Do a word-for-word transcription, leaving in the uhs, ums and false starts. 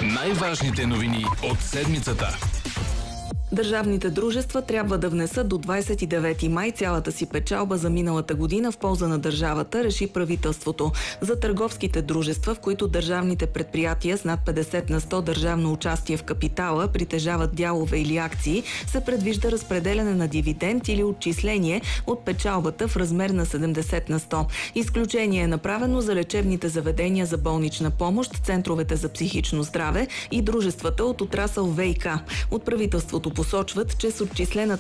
Най-важните новини от седмицата. Държавните дружества трябва да внесат до двадесет и девети май цялата си печалба за миналата година в полза на държавата, реши правителството. За търговските дружества, в които държавните предприятия с над петдесет на сто държавно участие в капитала притежават дялове или акции, се предвижда разпределяне на дивиденд или отчисление от печалбата в размер на седемдесет на сто. Изключение е направено за лечебните заведения за болнична помощ, центровете за психично здраве и дружествата от отрасъл ВиК. От правителството посочват, че с отчислената